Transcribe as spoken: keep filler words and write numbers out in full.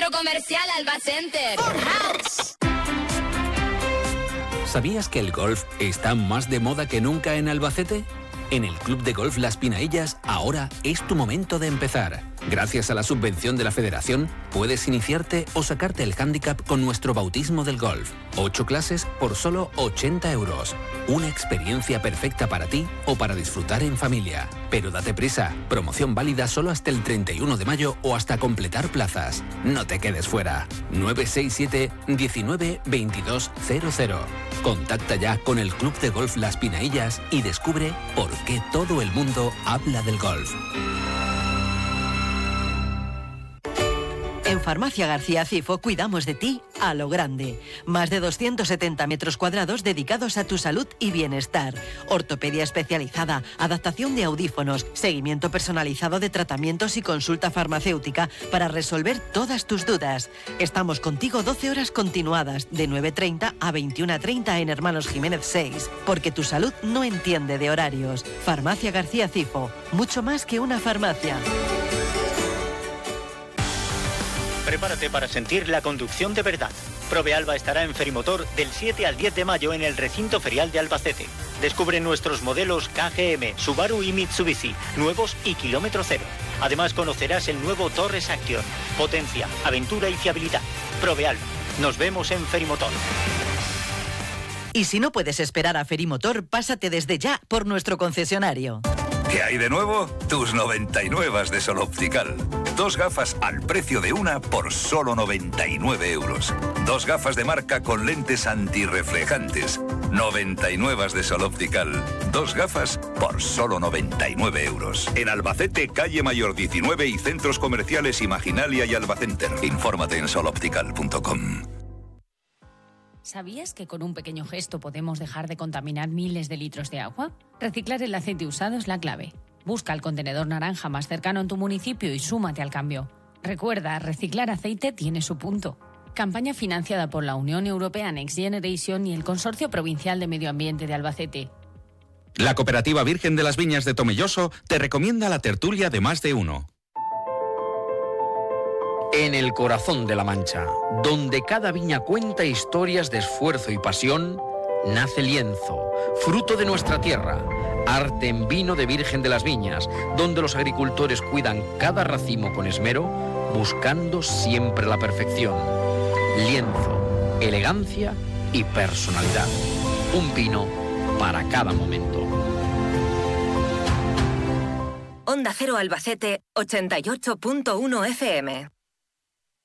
Centro Comercial Alba Center. House. ¿Sabías que el golf está más de moda que nunca en Albacete? En el Club de Golf Las Pinaillas, ahora es tu momento de empezar. Gracias a la subvención de la Federación, puedes iniciarte o sacarte el hándicap con nuestro bautismo del golf. Ocho clases por solo ochenta euros. Una experiencia perfecta para ti o para disfrutar en familia. Pero date prisa, promoción válida solo hasta el treinta y uno de mayo o hasta completar plazas. No te quedes fuera. nueve seis siete, diecinueve, veintidós cero cero. Contacta ya con el Club de Golf Las Pinaillas y descubre por qué todo el mundo habla del golf. En Farmacia García Cifo cuidamos de ti a lo grande. Más de doscientos setenta metros cuadrados dedicados a tu salud y bienestar. Ortopedia especializada, adaptación de audífonos, seguimiento personalizado de tratamientos y consulta farmacéutica para resolver todas tus dudas. Estamos contigo doce horas continuadas, de nueve treinta a veintiuna treinta en Hermanos Jiménez seis. Porque tu salud no entiende de horarios. Farmacia García Cifo, mucho más que una farmacia. Prepárate para sentir la conducción de verdad. Provealba estará en Ferimotor del siete al diez de mayo en el recinto ferial de Albacete. Descubre nuestros modelos K G M, Subaru y Mitsubishi, nuevos y kilómetro cero. Además conocerás el nuevo Torres Action. Potencia, aventura y fiabilidad. Provealba. Nos vemos en Ferimotor. Y si no puedes esperar a Ferimotor, pásate desde ya por nuestro concesionario. ¿Qué hay de nuevo? Tus noventa y nueve de Sol Optical. Dos gafas al precio de una por solo noventa y nueve euros. Dos gafas de marca con lentes antirreflejantes. noventa y nueve de Sol Optical. Dos gafas por solo noventa y nueve euros. En Albacete, calle Mayor diecinueve y centros comerciales Imaginalia y Albacenter. Infórmate en sol optical punto com. ¿Sabías que con un pequeño gesto podemos dejar de contaminar miles de litros de agua? Reciclar el aceite usado es la clave. Busca el contenedor naranja más cercano en tu municipio y súmate al cambio. Recuerda, reciclar aceite tiene su punto. Campaña financiada por la Unión Europea Next Generation y el Consorcio Provincial de Medio Ambiente de Albacete. La Cooperativa Virgen de las Viñas de Tomelloso te recomienda la tertulia de Más de Uno. En el corazón de la Mancha, donde cada viña cuenta historias de esfuerzo y pasión, nace Lienzo, fruto de nuestra tierra, arte en vino de Virgen de las Viñas, donde los agricultores cuidan cada racimo con esmero, buscando siempre la perfección. Lienzo, elegancia y personalidad. Un vino para cada momento. Onda Cero Albacete, ochenta y ocho punto uno F M.